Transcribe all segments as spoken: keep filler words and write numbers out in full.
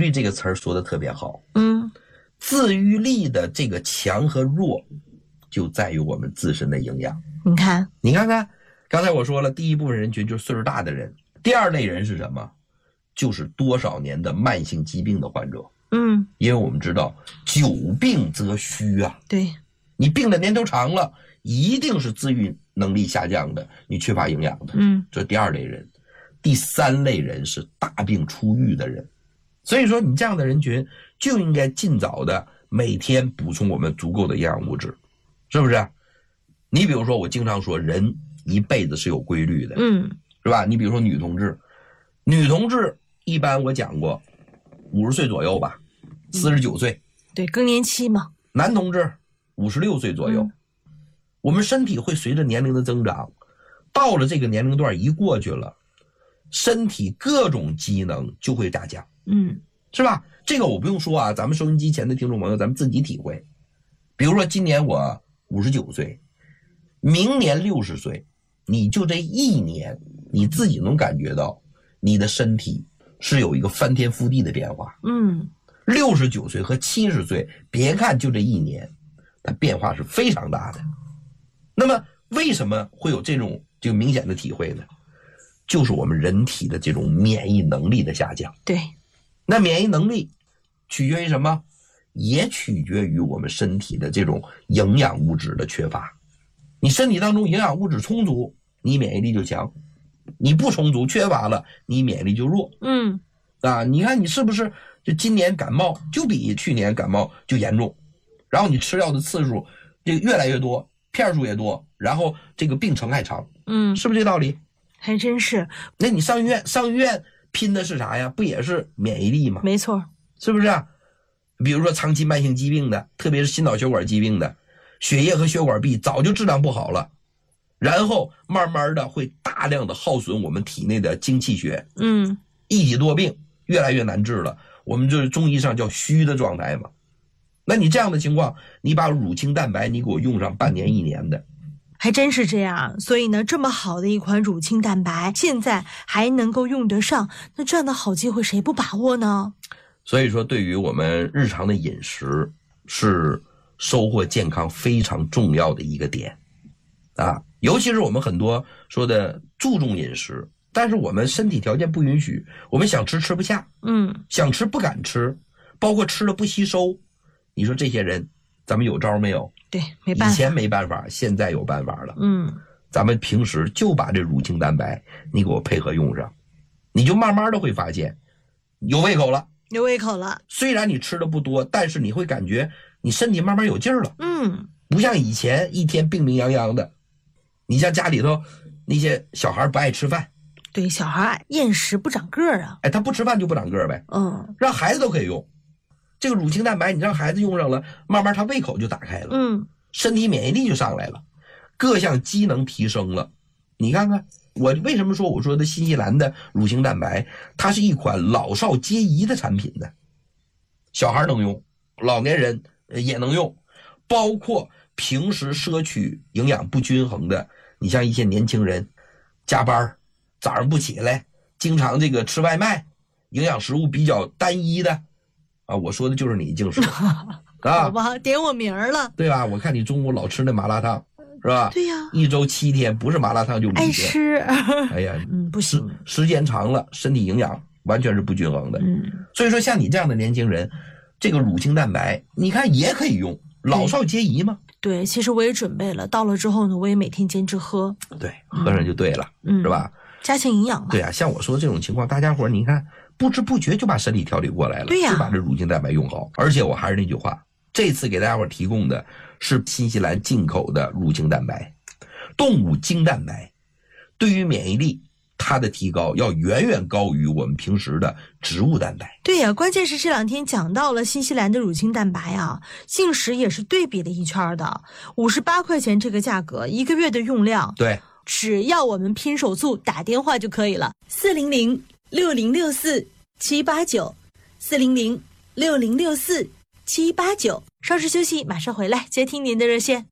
律这个词儿说的特别好。 嗯， 自愈力的这个强和弱，就在于我们自身的营养。 你看， 你看看，刚才我说了，第一部分人群就是岁数大的人，第二类人是什么？就是多少年的慢性疾病的患者。 嗯， 因为我们知道久病则虚啊， 对， 你病的年头长了，一定是自愈能力下降的，你缺乏营养的。 嗯， 这是第二类人。第三类人是大病初愈的人，所以说你这样的人群就应该尽早的每天补充我们足够的营养物质，是不是？你比如说，我经常说人一辈子是有规律的， 嗯， 是吧？你比如说女同志，女同志一般我讲过五十岁左右吧，四十九岁， 对，更年期嘛。 男同志五十六岁左右、嗯、我们身体会随着年龄的增长，到了这个年龄段一过去了，身体各种机能就会下降， 嗯， 是吧？这个我不用说啊，咱们收音机前的听众朋友咱们自己体会。比如说今年我五十九岁，明年六十岁，你就这一年你自己能感觉到你的身体是有一个翻天覆地的变化。 嗯， 六十九岁和七十岁，别看就这一年，它变化是非常大的。那么为什么会有这种这个明显的体会呢？就是我们人体的这种免疫能力的下降。 对， 那免疫能力取决于什么？也取决于我们身体的这种营养物质的缺乏。你身体当中营养物质充足，你免疫力就强；你不充足缺乏了，你免疫力就弱。 嗯， 啊，你看你是不是就今年感冒就比去年感冒就严重，然后你吃药的次数这个越来越多，片数也多，然后这个病程还长。 嗯， 是不是这道理？ 还真是。 那你上医院上医院拼的是啥呀？不也是免疫力吗？ 没错， 是不是啊？比如说长期慢性疾病的，特别是心脑血管疾病的，血液和血管壁早就质量不好了，然后慢慢的会大量的耗损我们体内的精气血。 嗯， 一体多病越来越难治了，我们就是中医上叫虚的状态嘛。那你这样的情况，你把乳清蛋白你给我用上半年一年的， 还真是这样。所以呢，这么好的一款乳清蛋白现在还能够用得上，那这样的好机会谁不把握呢？ 所以说对于我们日常的饮食是收获健康非常重要的一个点啊，尤其是我们很多说的注重饮食，但是我们身体条件不允许，我们想吃吃不下， 嗯， 想吃不敢吃，包括吃了不吸收，你说这些人咱们有招没有？ 对，没办法。 以前没办法，现在有办法了。 嗯， 咱们平时就把这乳清蛋白你给我配合用上，你就慢慢的会发现有胃口了， 有胃口了。 虽然你吃的不多，但是你会感觉你身体慢慢有劲儿了。 嗯， 不像以前一天病病殃殃的。你像家里头那些小孩不爱吃饭， 对，小孩厌食不长个儿啊。 哎，他不吃饭就不长个儿呗。 嗯， 让孩子都可以用这个乳清蛋白，你让孩子用上了，慢慢他胃口就打开了， 嗯， 身体免疫力就上来了，各项机能提升了。你看看我为什么说我说的新西兰的乳清蛋白，它是一款老少皆宜的产品呢？小孩能用，老年人也能用，包括平时摄取营养不均衡的，你像一些年轻人加班早上不起来，经常这个吃外卖，营养食物比较单一的啊，我说的就是你净是啊， 好吧，点我名儿了， 对吧？我看你中午老吃那麻辣烫，是吧？ 对呀， 一周七天不是麻辣烫就五天， 爱吃。 哎呀， 嗯，不行， 时间长了，身体营养完全是不均衡的。 嗯， 所以说像你这样的年轻人，这个乳清蛋白，你看也可以用，老少皆宜嘛。 对，其实我也准备了，到了之后呢，我也每天坚持喝。 对，喝上就对了， 嗯， 是吧？ 加强营养嘛。 对啊，像我说这种情况，大家伙你看不知不觉就把身体调理过来了， 对呀， 就把这乳清蛋白用好。而且我还是那句话，这次给大家伙提供的是新西兰进口的乳清蛋白，动物精蛋白，对于免疫力它的提高要远远高于我们平时的植物蛋白。 对呀、啊，关键是这两天讲到了新西兰的乳清蛋白啊，信实也是对比了一圈的，五十八块钱这个价格，一个月的用量， 对， 只要我们拼手速打电话就可以了，四零零六零六四七八九，四零零六零六四七八九。稍事休息，马上回来接听您的热线。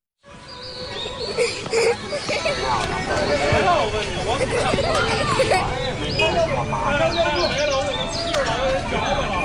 我马上就